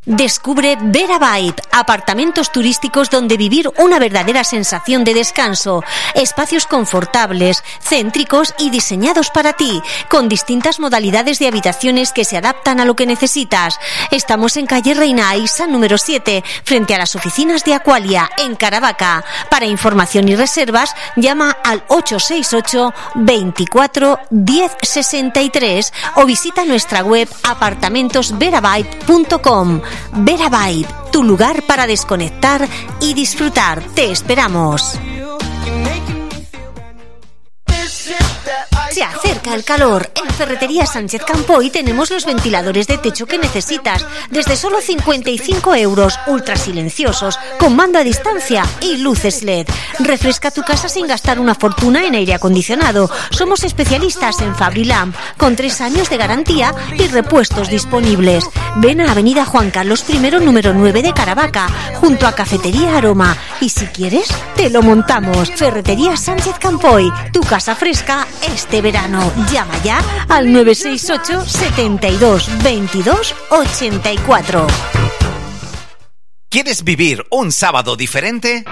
Descubre Vera Vibe, apartamentos turísticos donde vivir una verdadera sensación de descanso, espacios confortables, céntricos y diseñados para ti, con distintas modalidades de habitaciones que se adaptan a lo que necesitas. Estamos en calle Reina Aisa número 7, frente a las oficinas de Aqualia, en Caravaca. Para información y reservas, llama al 868 24 10 63 o visita nuestra web apartamentosveravibe.com. Vera Vibe, tu lugar para desconectar y disfrutar. Te esperamos. Se acerca el calor. En Ferretería Sánchez Campoy tenemos los ventiladores de techo que necesitas, desde solo 55 €, ultra silenciosos, con mando a distancia y luces LED. Refresca tu casa sin gastar una fortuna en aire acondicionado. Somos especialistas en Fabrilamp, con 3 años de garantía y repuestos disponibles. Ven a Avenida Juan Carlos I, número 9 de Caravaca, junto a Cafetería Aroma. Y si quieres, te lo montamos. Ferretería Sánchez Campoy, tu casa fresca este verano. Llama ya al 968 72 22 84. ¿Quieres vivir un sábado diferente?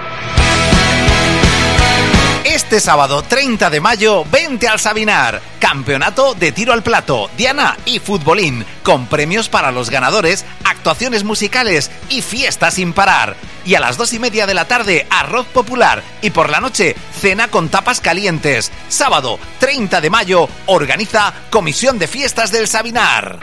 Este sábado 30 de mayo, vente al Sabinar. Campeonato de tiro al plato, diana y futbolín, con premios para los ganadores, actuaciones musicales y fiestas sin parar. Y a las 2:30 de la tarde, arroz popular. Y por la noche, cena con tapas calientes. Sábado 30 de mayo, organiza Comisión de Fiestas del Sabinar.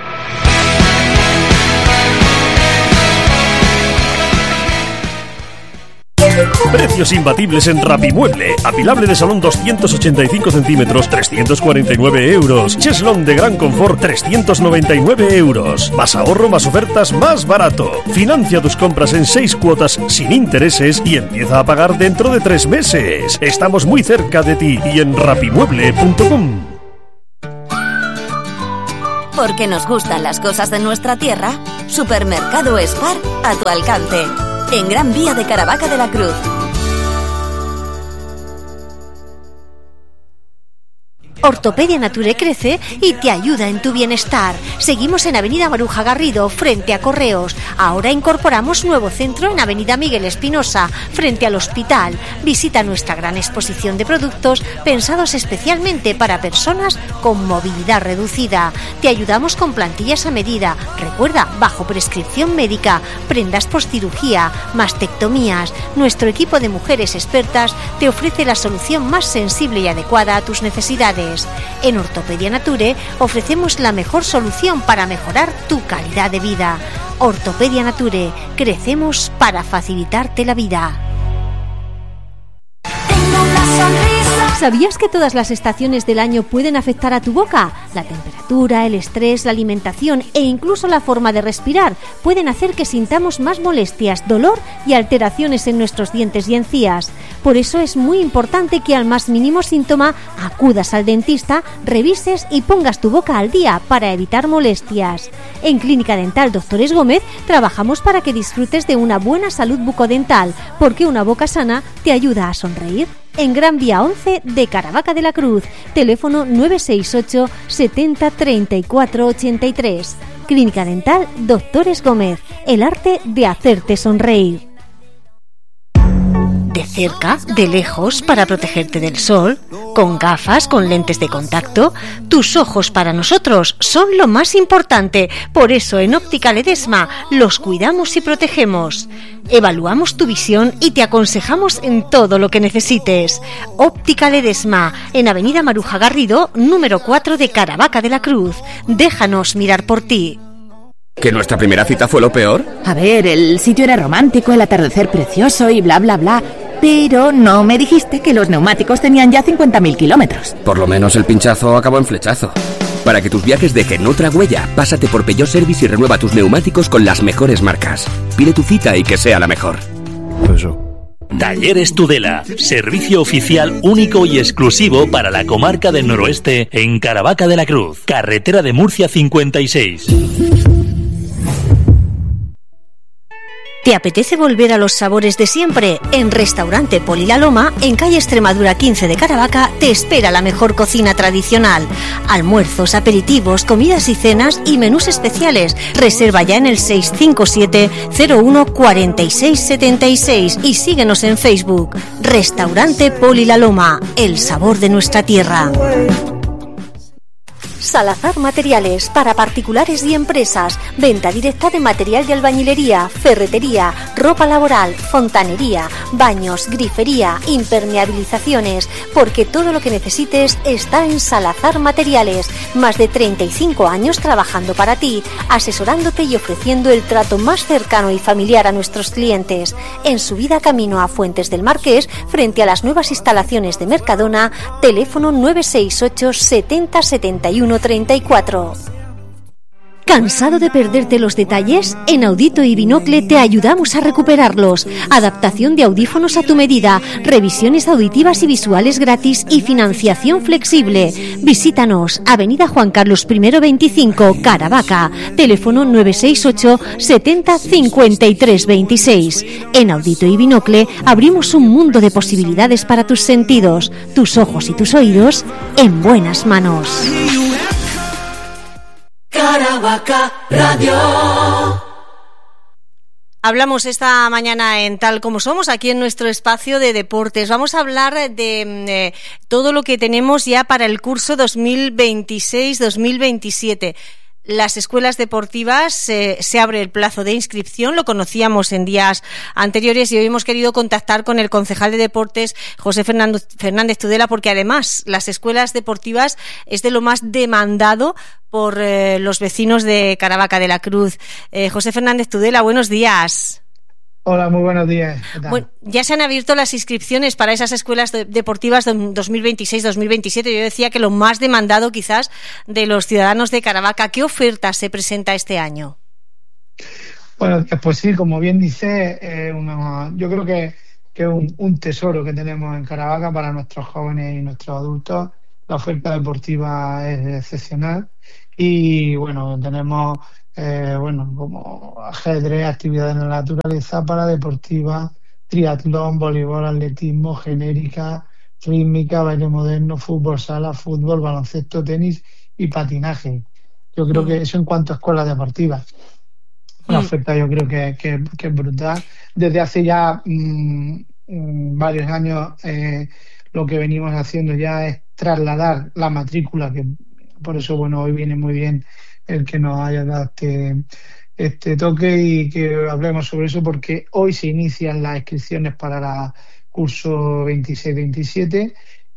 Precios imbatibles en Rapimueble. Apilable de salón 285 centímetros, 349 €. Cheslón de gran confort, 399 €. Más ahorro, más ofertas, más barato. Financia tus compras en 6 cuotas sin intereses y empieza a pagar dentro de 3 meses. Estamos muy cerca de ti y en rapimueble.com. Porque nos gustan las cosas de nuestra tierra, Supermercado Spar a tu alcance. En Gran Vía de Caravaca de la Cruz. Ortopedia Nature crece y te ayuda en tu bienestar. Seguimos en Avenida Maruja Garrido, frente a Correos. Ahora incorporamos nuevo centro en Avenida Miguel Espinosa, frente al hospital. Visita nuestra gran exposición de productos pensados especialmente para personas con movilidad reducida. Te ayudamos con plantillas a medida. Recuerda, bajo prescripción médica, prendas postcirugía, mastectomías. Nuestro equipo de mujeres expertas te ofrece la solución más sensible y adecuada a tus necesidades. En Ortopedia Nature ofrecemos la mejor solución para mejorar tu calidad de vida. Ortopedia Nature, crecemos para facilitarte la vida. ¿Sabías que todas las estaciones del año pueden afectar a tu boca? La temperatura, el estrés, la alimentación e incluso la forma de respirar pueden hacer que sintamos más molestias, dolor y alteraciones en nuestros dientes y encías. Por eso es muy importante que al más mínimo síntoma acudas al dentista, revises y pongas tu boca al día para evitar molestias. En Clínica Dental Doctores Gómez trabajamos para que disfrutes de una buena salud bucodental, porque una boca sana te ayuda a sonreír. En Gran Vía 11 de Caravaca de la Cruz, teléfono 968 70 34 83. Clínica Dental Doctores Gómez, el arte de hacerte sonreír. De cerca, de lejos, para protegerte del sol, con gafas, con lentes de contacto. Tus ojos para nosotros son lo más importante. Por eso en Óptica Ledesma los cuidamos y protegemos. Evaluamos tu visión y te aconsejamos en todo lo que necesites. Óptica Ledesma, en Avenida Maruja Garrido, número 4 de Caravaca de la Cruz. Déjanos mirar por ti. ¿Que nuestra primera cita fue lo peor? A ver, el sitio era romántico, el atardecer precioso y bla bla bla. Pero no me dijiste que los neumáticos tenían ya 50.000 kilómetros. Por lo menos el pinchazo acabó en flechazo. Para que tus viajes dejen otra huella, pásate por Peugeot Service y renueva tus neumáticos con las mejores marcas. Pide tu cita y que sea la mejor. Talleres Tudela, servicio oficial único y exclusivo para la comarca del noroeste en Caravaca de la Cruz, carretera de Murcia 56. ¿Te apetece volver a los sabores de siempre? En Restaurante Poli La Loma, en calle Extremadura 15 de Caravaca, te espera la mejor cocina tradicional. Almuerzos, aperitivos, comidas y cenas y menús especiales. Reserva ya en el 657-01-4676 y síguenos en Facebook. Restaurante Poli La Loma, el sabor de nuestra tierra. Salazar Materiales, para particulares y empresas. Venta directa de material de albañilería, ferretería, ropa laboral, fontanería, baños, grifería, impermeabilizaciones, porque todo lo que necesites está en Salazar Materiales. Más de 35 años trabajando para ti, asesorándote y ofreciendo el trato más cercano y familiar a nuestros clientes. En subida camino a Fuentes del Marqués, frente a las nuevas instalaciones de Mercadona, teléfono 968 70 71 34. ¿Cansado de perderte los detalles? En Audito y Binocle te ayudamos a recuperarlos. Adaptación de audífonos a tu medida, revisiones auditivas y visuales gratis y financiación flexible. Visítanos, Avenida Juan Carlos I 25, Caravaca. Teléfono 968 70 53 26. En Audito y Binocle abrimos un mundo de posibilidades para tus sentidos, tus ojos y tus oídos en buenas manos. Caravaca Radio. Hablamos esta mañana en Tal Como Somos, aquí en nuestro espacio de deportes. Vamos a hablar de todo lo que tenemos ya para el curso 2026-2027. Las escuelas deportivas, se abre el plazo de inscripción, lo conocíamos en días anteriores y hoy hemos querido contactar con el concejal de deportes, José Fernández Tudela, porque además las escuelas deportivas es de lo más demandado por los vecinos de Caravaca de la Cruz. José Fernández Tudela, buenos días. Hola, muy buenos días. Bueno, ya se han abierto las inscripciones para esas escuelas deportivas de 2026-2027. Yo decía que lo más demandado quizás de los ciudadanos de Caravaca. ¿Qué oferta se presenta este año? Bueno, pues sí, como bien dice, yo creo que es un tesoro que tenemos en Caravaca para nuestros jóvenes y nuestros adultos. La oferta deportiva es excepcional y bueno, tenemos como ajedrez, actividades en la naturaleza, paradeportiva, triatlón, voleibol, atletismo, genérica, rítmica, baile moderno, fútbol sala, fútbol, baloncesto, tenis y patinaje. Yo creo que eso en cuanto a escuelas deportivas. Una oferta yo creo que es brutal. Desde hace ya varios años lo que venimos haciendo ya es trasladar la matrícula, que por eso hoy viene muy bien el que nos haya dado este toque y que hablemos sobre eso, porque hoy se inician las inscripciones para el curso 26-27.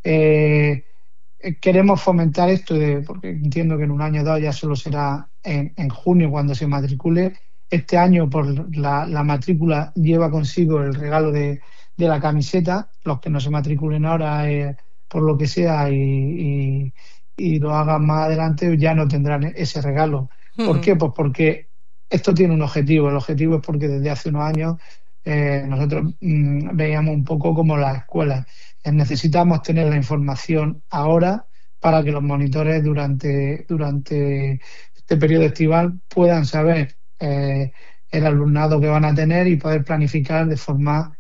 Queremos fomentar esto, porque entiendo que en un año o dos ya solo será en junio cuando se matricule. Este año, por la matrícula, lleva consigo el regalo de la camiseta. Los que no se matriculen ahora, por lo que sea, y lo hagan más adelante, ya no tendrán ese regalo. ¿Por qué? Pues porque esto tiene un objetivo. El objetivo es porque desde hace unos años nosotros veíamos un poco como las escuelas. Necesitamos tener la información ahora para que los monitores durante este periodo estival puedan saber el alumnado que van a tener y poder planificar de forma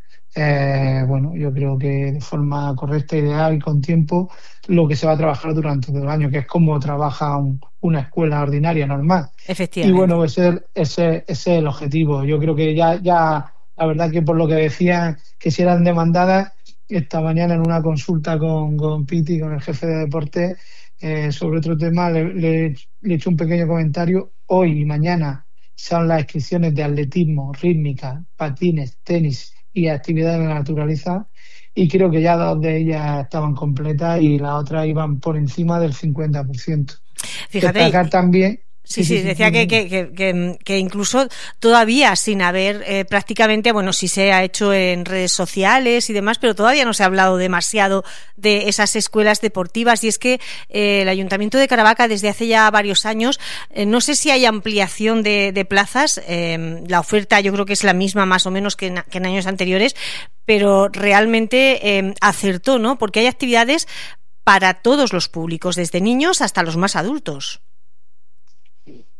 yo creo que de forma correcta, ideal y con tiempo lo que se va a trabajar durante todo el año, que es como trabaja una escuela ordinaria normal. Efectivamente. Y bueno, ese es el objetivo. Yo creo que ya la verdad que por lo que decían que si eran demandadas, esta mañana en una consulta con Piti, con el jefe de deporte, sobre otro tema, le he hecho un pequeño comentario. Hoy y mañana son las inscripciones de atletismo, rítmica, patines, tenis y actividades en la naturaleza, y creo que ya 2 de ellas estaban completas y las otras iban por encima del 50%. Fíjate. Destacar también... Sí, decía que incluso todavía sin haber prácticamente, sí se ha hecho en redes sociales y demás, pero todavía no se ha hablado demasiado de esas escuelas deportivas, y es que el Ayuntamiento de Caravaca desde hace ya varios años, no sé si hay ampliación de plazas, la oferta yo creo que es la misma más o menos que en años anteriores, pero realmente acertó, ¿no? Porque hay actividades para todos los públicos, desde niños hasta los más adultos.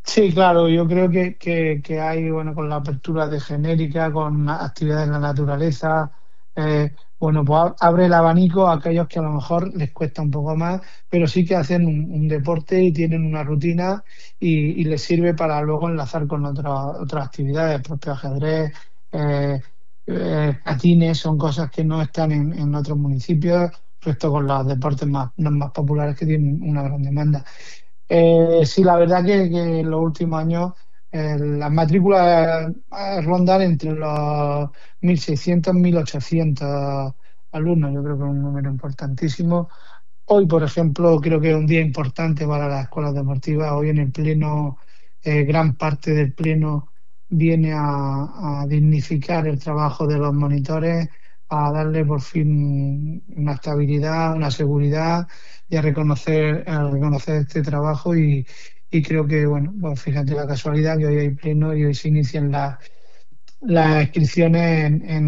Sí, claro, yo creo que hay, bueno, con la apertura de genérica, con actividades en la naturaleza, bueno, pues abre el abanico a aquellos que a lo mejor les cuesta un poco más, pero sí que hacen un deporte y tienen una rutina y les sirve para luego enlazar con otras actividades, el propio ajedrez, eh, patines, son cosas que no están en otros municipios, esto con los deportes más populares que tienen una gran demanda. Sí, la verdad que en los últimos años las matrículas rondan entre los 1.600 1.800 alumnos. Yo creo que es un número importantísimo. Hoy, por ejemplo, creo que es un día importante para las escuelas deportivas. Hoy en el pleno, gran parte del pleno viene a dignificar el trabajo de los monitores, a darle por fin una estabilidad, una seguridad y a reconocer este trabajo y creo que, bueno, pues fíjate la casualidad que hoy hay pleno y hoy se inician las inscripciones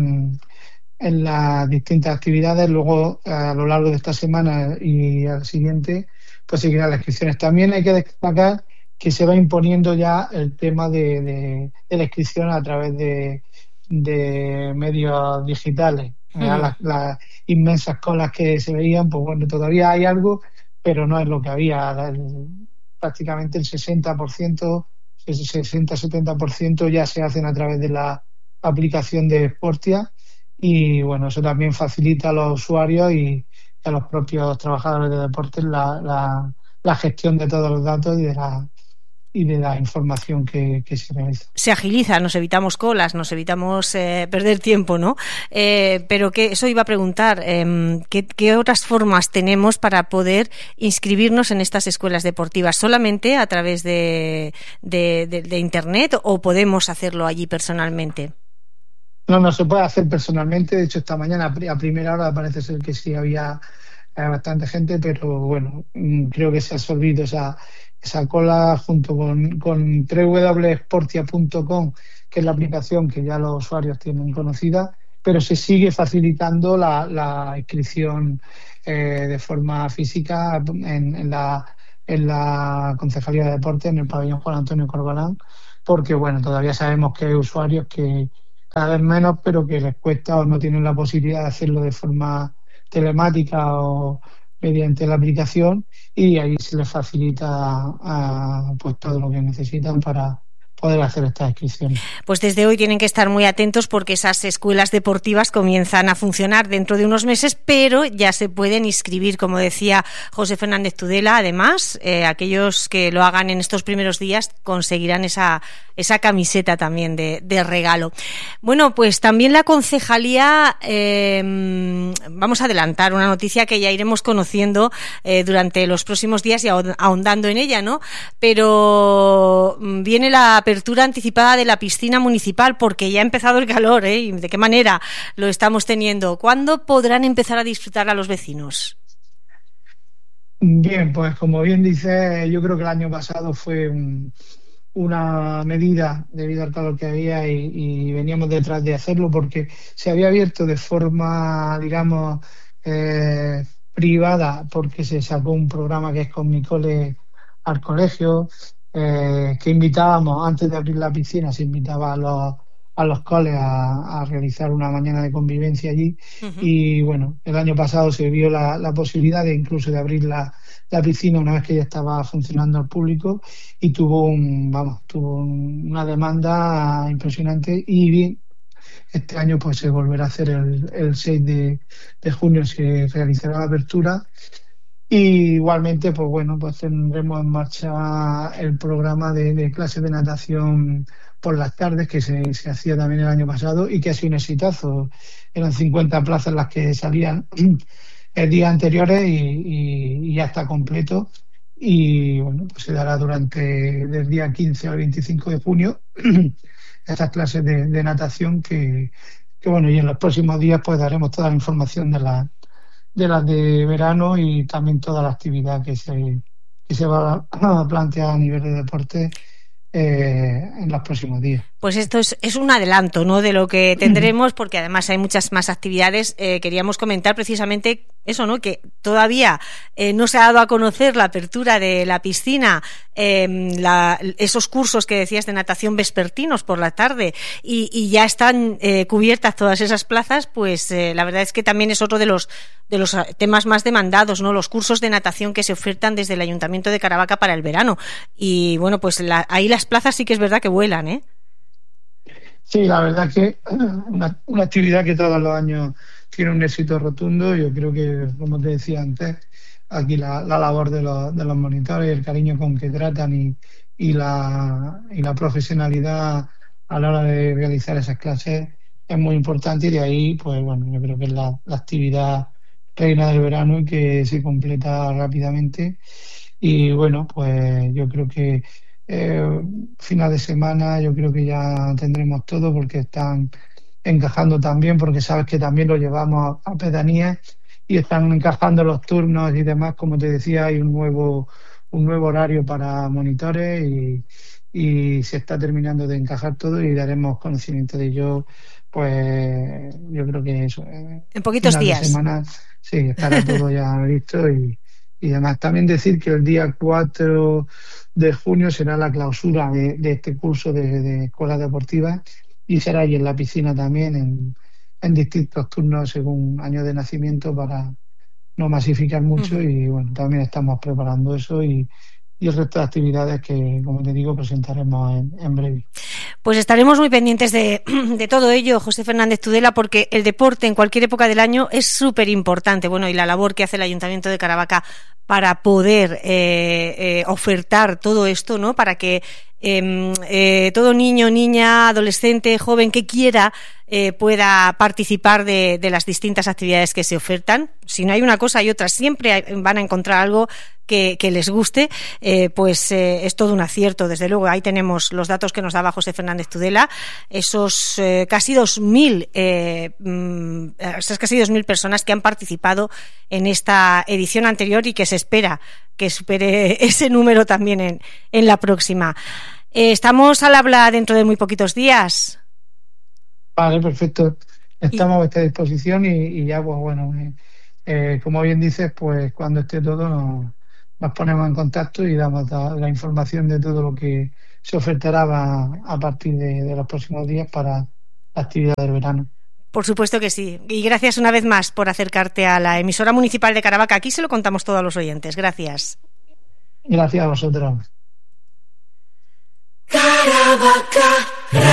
en las distintas actividades. Luego, a lo largo de esta semana y al siguiente, pues seguirán las inscripciones. También hay que destacar que se va imponiendo ya el tema de la inscripción a través de medios digitales. Las inmensas colas que se veían, pues bueno, todavía hay algo, pero no es lo que había. Prácticamente el 60%, 60-70% ya se hacen a través de la aplicación de Sportia y bueno, eso también facilita a los usuarios y a los propios trabajadores de deportes la gestión de todos los datos y de la información que se realiza. Se agiliza, nos evitamos colas, nos evitamos perder tiempo, ¿no? Pero que eso iba a preguntar, ¿qué otras formas tenemos para poder inscribirnos en estas escuelas deportivas? ¿Solamente a través de Internet o podemos hacerlo allí personalmente? No se puede hacer personalmente. De hecho, esta mañana a primera hora parece ser que sí había bastante gente, pero bueno, creo que se ha absorbido esa cola junto con www.sportia.com, que es la aplicación que ya los usuarios tienen conocida, pero se sigue facilitando la inscripción de forma física en la Concejalía de Deportes, en el pabellón Juan Antonio Corbalán, porque bueno, todavía sabemos que hay usuarios que cada vez menos, pero que les cuesta o no tienen la posibilidad de hacerlo de forma telemática o mediante la aplicación, y ahí se les facilita pues todo lo que necesitan para poder hacer estas inscripciones. Pues desde hoy tienen que estar muy atentos porque esas escuelas deportivas comienzan a funcionar dentro de unos meses, pero ya se pueden inscribir, como decía José Fernández Tudela. Además, aquellos que lo hagan en estos primeros días conseguirán esa camiseta también de regalo. Bueno, pues también la concejalía, vamos a adelantar una noticia que ya iremos conociendo durante los próximos días y ahondando en ella, ¿no? Pero viene la apertura anticipada de la piscina municipal porque ya ha empezado el calor, ¿y de qué manera lo estamos teniendo? ¿Cuándo podrán empezar a disfrutar a los vecinos? Bien, pues como bien dice, yo creo que el año pasado fue una medida debido al calor que había y veníamos detrás de hacerlo porque se había abierto de forma, digamos, privada, porque se sacó un programa que es Con mi cole al colegio, que invitábamos, antes de abrir la piscina, se invitaba a los coles a realizar una mañana de convivencia allí. Uh-huh. Y bueno, el año pasado se vio la posibilidad de incluso de abrir la piscina una vez que ya estaba funcionando al público y tuvo una demanda impresionante y bien, este año pues se volverá a hacer el 6 de junio, se realizará la apertura. Y igualmente, pues bueno, pues tendremos en marcha el programa de clases de natación por las tardes que se hacía también el año pasado y que ha sido un exitazo. Eran 50 plazas las que salían el día anteriores y ya está completo. Y bueno, pues se dará del día 15 al 25 de junio estas clases de natación que bueno, y en los próximos días pues daremos toda la información de las de verano y también toda la actividad que se va a plantear a nivel de deporte en los próximos días. Pues esto es un adelanto, ¿no?, de lo que tendremos, porque además hay muchas más actividades. Queríamos comentar precisamente eso, ¿no? Que todavía no se ha dado a conocer la apertura de la piscina, esos cursos que decías de natación vespertinos por la tarde, y ya están cubiertas todas esas plazas, pues la verdad es que también es otro de los temas más demandados, ¿no? Los cursos de natación que se ofertan desde el Ayuntamiento de Caravaca para el verano. Y bueno, pues ahí las plazas sí que es verdad que vuelan, ¿eh? Sí, la verdad que una actividad que todos los años tiene un éxito rotundo. Yo creo que, como te decía antes, aquí la labor de los monitores, el cariño con que tratan y la profesionalidad a la hora de realizar esas clases es muy importante, y de ahí, pues bueno, yo creo que es la actividad reina del verano y que se completa rápidamente. Y bueno, pues yo creo que final de semana yo creo que ya tendremos todo, porque están encajando también, porque sabes que también lo llevamos a pedanías y están encajando los turnos y demás. Como te decía, hay un nuevo horario para monitores y se está terminando de encajar todo, y daremos conocimiento de ello, pues yo creo que eso, en poquitos días de semana, sí, estará todo ya listo. Y además también decir que el día 4 de junio será la clausura de este curso de escuelas deportivas, y será allí en la piscina también, en distintos turnos según año de nacimiento, para no masificar mucho. Y bueno, también estamos preparando eso y el resto de actividades que, como te digo, presentaremos en breve. Pues estaremos muy pendientes de todo ello, José Fernández Tudela, porque el deporte en cualquier época del año es súper importante. Bueno, y la labor que hace el Ayuntamiento de Caravaca para poder ofertar todo esto, ¿no? Para que todo niño, niña, adolescente, joven que quiera pueda participar de las distintas actividades que se ofertan. Si no hay una cosa, hay otra. Siempre van a encontrar algo que les guste, pues es todo un acierto. Desde luego, ahí tenemos los datos que nos daba José Fernández Tudela, esos casi 2.000 personas que han participado en esta edición anterior y que se espera que supere ese número también en la próxima. Estamos al habla dentro de muy poquitos días. Vale, perfecto. Estamos a vuestra disposición y ya, pues bueno, como bien dices, pues cuando esté todo nos ponemos en contacto y damos la información de todo lo que se ofertará a partir de los próximos días para la actividad del verano. Por supuesto que sí. Y gracias una vez más por acercarte a la emisora municipal de Caravaca. Aquí se lo contamos todo a los oyentes. Gracias. Gracias a vosotros. Caravaca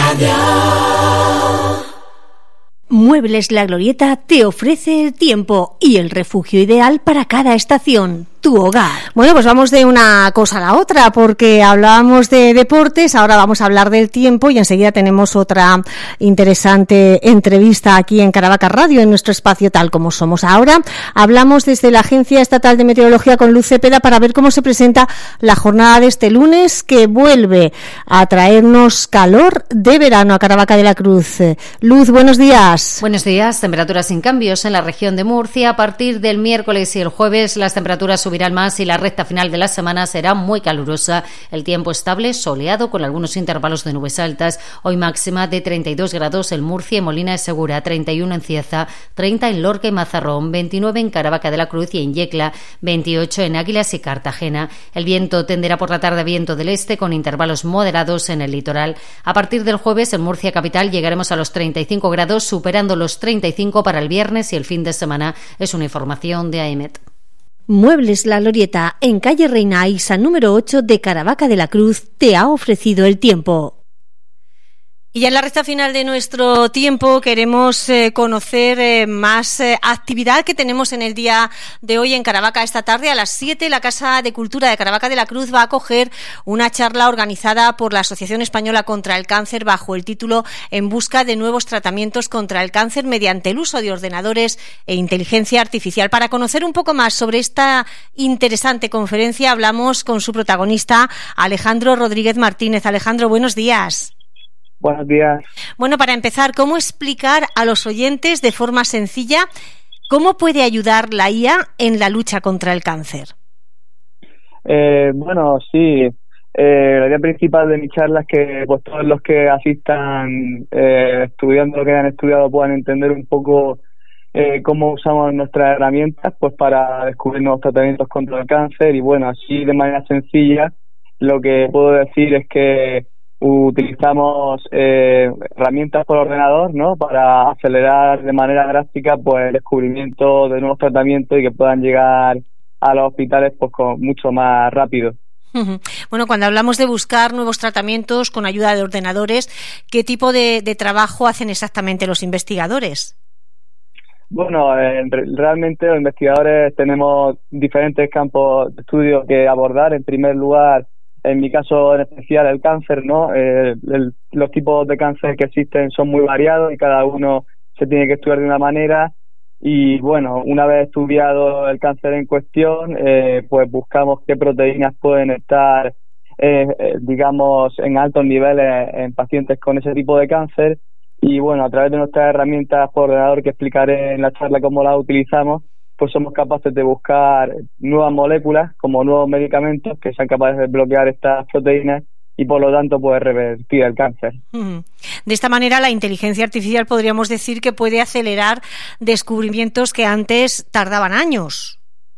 Radio. Muebles La Glorieta te ofrece el tiempo y el refugio ideal para cada estación. Tu hogar. Bueno, pues vamos de una cosa a la otra, porque hablábamos de deportes, ahora vamos a hablar del tiempo y enseguida tenemos otra interesante entrevista aquí en Caravaca Radio, en nuestro espacio Tal Como Somos. Ahora hablamos desde la Agencia Estatal de Meteorología con Luz Cepeda para ver cómo se presenta la jornada de este lunes, que vuelve a traernos calor de verano a Caravaca de la Cruz. Luz, buenos días. Buenos días. Temperaturas sin cambios en la región de Murcia. A partir del miércoles y el jueves las temperaturas subirán más y la recta final de la semana será muy calurosa. El tiempo estable, soleado, con algunos intervalos de nubes altas. Hoy máxima de 32 grados en Murcia y Molina de Segura, 31 en Cieza, 30 en Lorca y Mazarrón, 29 en Caravaca de la Cruz y en Yecla, 28 en Águilas y Cartagena. El viento tenderá por la tarde viento del este con intervalos moderados en el litoral. A partir del jueves en Murcia capital llegaremos a los 35 grados, superando los 35 para el viernes y el fin de semana. Es una información de AEMET. Muebles La Glorieta, en calle Reina Isa número 8 de Caravaca de la Cruz, te ha ofrecido el tiempo. Y ya en la recta final de nuestro tiempo queremos conocer más actividad que tenemos en el día de hoy en Caravaca. Esta tarde a las 7 la Casa de Cultura de Caravaca de la Cruz va a acoger una charla organizada por la Asociación Española contra el Cáncer bajo el título En busca de nuevos tratamientos contra el cáncer mediante el uso de ordenadores e inteligencia artificial. Para conocer un poco más sobre esta interesante conferencia hablamos con su protagonista, Alejandro Rodríguez Martínez. Alejandro, buenos días. Buenos días. Bueno, para empezar, ¿cómo explicar a los oyentes de forma sencilla cómo puede ayudar la IA en la lucha contra el cáncer? Bueno, sí. La idea principal de mi charla es que pues todos los que asistan estudiando lo que han estudiado puedan entender un poco cómo usamos nuestras herramientas pues para descubrir nuevos tratamientos contra el cáncer. Y bueno, así de manera sencilla lo que puedo decir es que utilizamos herramientas por ordenador, ¿no?, para acelerar de manera drástica pues el descubrimiento de nuevos tratamientos y que puedan llegar a los hospitales pues mucho más rápido. Bueno, cuando hablamos de buscar nuevos tratamientos con ayuda de ordenadores, ¿qué tipo de trabajo hacen exactamente los investigadores? Bueno, realmente los investigadores tenemos diferentes campos de estudio que abordar. En primer lugar, en mi caso en especial, el cáncer, ¿no? Los tipos de cáncer que existen son muy variados y cada uno se tiene que estudiar de una manera. Y bueno, una vez estudiado el cáncer en cuestión, pues buscamos qué proteínas pueden estar, digamos, en altos niveles en pacientes con ese tipo de cáncer. Y bueno, a través de nuestras herramientas por ordenador, que explicaré en la charla cómo las utilizamos, pues somos capaces de buscar nuevas moléculas como nuevos medicamentos que sean capaces de bloquear estas proteínas y por lo tanto poder revertir el cáncer. De esta manera la inteligencia artificial podríamos decir que puede acelerar descubrimientos que antes tardaban años.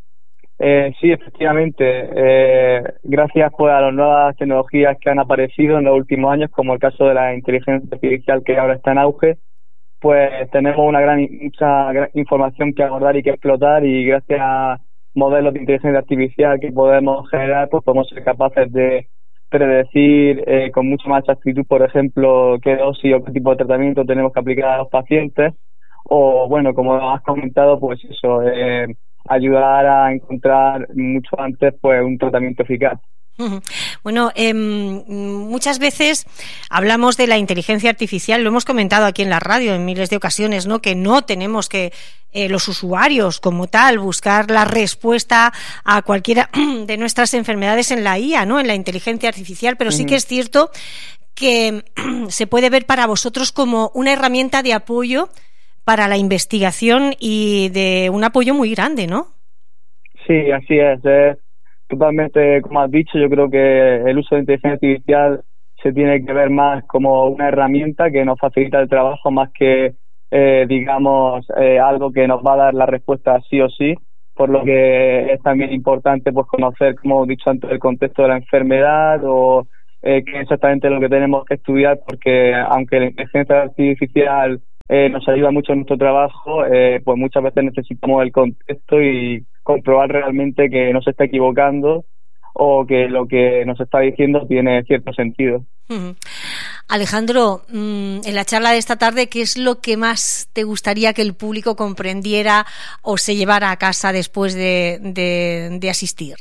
Sí, efectivamente. Gracias pues a las nuevas tecnologías que han aparecido en los últimos años, como el caso de la inteligencia artificial que ahora está en auge, pues tenemos mucha gran información que abordar y que explotar, y gracias a modelos de inteligencia artificial que podemos generar, pues podemos ser capaces de predecir con mucha más exactitud, por ejemplo, qué dosis o qué tipo de tratamiento tenemos que aplicar a los pacientes, o bueno, como has comentado, pues eso, ayudar a encontrar mucho antes pues un tratamiento eficaz. Bueno, muchas veces hablamos de la inteligencia artificial, lo hemos comentado aquí en la radio en miles de ocasiones, ¿no?, que no tenemos que los usuarios como tal buscar la respuesta a cualquiera de nuestras enfermedades en la IA, ¿no?, en la inteligencia artificial, pero sí que es cierto que se puede ver para vosotros como una herramienta de apoyo para la investigación y de un apoyo muy grande, ¿no? Sí, así es. Totalmente, como has dicho, yo creo que el uso de inteligencia artificial se tiene que ver más como una herramienta que nos facilita el trabajo, más que, digamos, algo que nos va a dar la respuesta sí o sí, por lo que es también importante pues conocer, como he dicho antes, el contexto de la enfermedad o qué es exactamente lo que tenemos que estudiar, porque aunque la inteligencia artificial nos ayuda mucho en nuestro trabajo, pues muchas veces necesitamos el contexto y comprobar realmente que no se está equivocando o que lo que nos está diciendo tiene cierto sentido. Alejandro, en la charla de esta tarde, ¿qué es lo que más te gustaría que el público comprendiera o se llevara a casa después de asistir?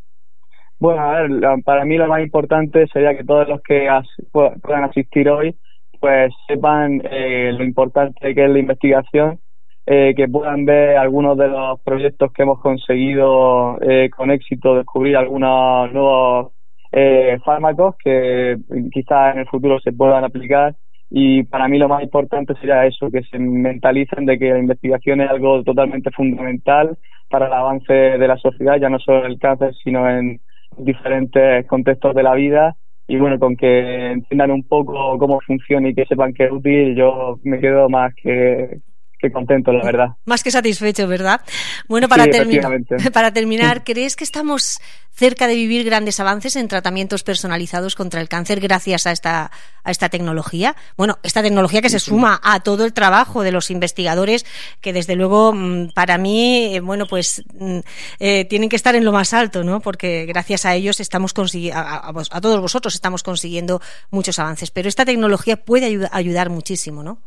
Bueno, a ver, para mí lo más importante sería que todos los que puedan asistir hoy pues sepan lo importante que es la investigación, que puedan ver algunos de los proyectos que hemos conseguido con éxito, descubrir algunos nuevos fármacos que quizás en el futuro se puedan aplicar, y para mí lo más importante sería eso, que se mentalicen de que la investigación es algo totalmente fundamental para el avance de la sociedad, ya no solo en el cáncer, sino en diferentes contextos de la vida. Y bueno, con que entiendan un poco cómo funciona y que sepan que es útil, yo me quedo más que contento, la verdad. Más que satisfecho, ¿verdad? Bueno, para terminar, ¿crees que estamos cerca de vivir grandes avances en tratamientos personalizados contra el cáncer gracias a esta tecnología? Bueno, esta tecnología que se suma a todo el trabajo de los investigadores, que desde luego para mí, bueno, pues tienen que estar en lo más alto, ¿no? Porque gracias a ellos estamos consiguiendo, a todos vosotros estamos consiguiendo muchos avances. Pero esta tecnología puede ayudar muchísimo, ¿no?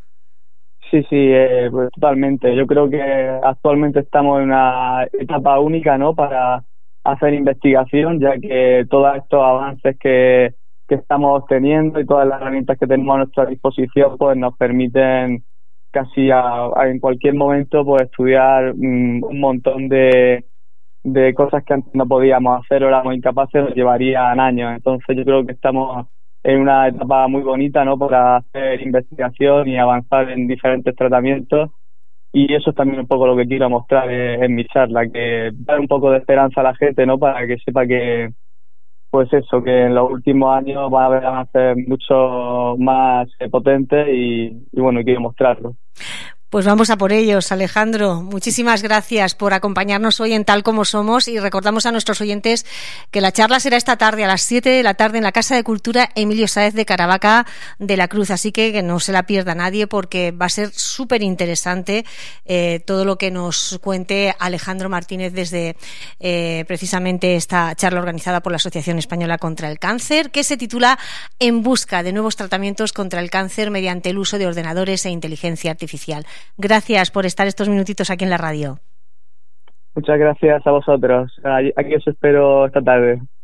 Sí, pues totalmente. Yo creo que actualmente estamos en una etapa única, ¿no?, para hacer investigación, ya que todos estos avances que estamos teniendo y todas las herramientas que tenemos a nuestra disposición pues nos permiten casi en cualquier momento pues estudiar un montón de cosas que antes no podíamos hacer o éramos incapaces, nos llevarían años. Entonces yo creo que estamos en una etapa muy bonita, ¿no?, para hacer investigación y avanzar en diferentes tratamientos, y eso es también un poco lo que quiero mostrar en mi charla, que dar un poco de esperanza a la gente, ¿no?, para que sepa que pues eso, que en los últimos años van a haber avances mucho más potentes y bueno, quiero mostrarlo. Pues vamos a por ellos, Alejandro. Muchísimas gracias por acompañarnos hoy en Tal Como Somos y recordamos a nuestros oyentes que la charla será esta tarde a las 7 de la tarde en la Casa de Cultura Emilio Sáez de Caravaca de la Cruz, así que no se la pierda nadie porque va a ser súper interesante todo lo que nos cuente Alejandro Martínez desde precisamente esta charla organizada por la Asociación Española contra el Cáncer, que se titula En busca de nuevos tratamientos contra el cáncer mediante el uso de ordenadores e inteligencia artificial. Gracias por estar estos minutitos aquí en la radio. Muchas gracias a vosotros. Aquí os espero esta tarde.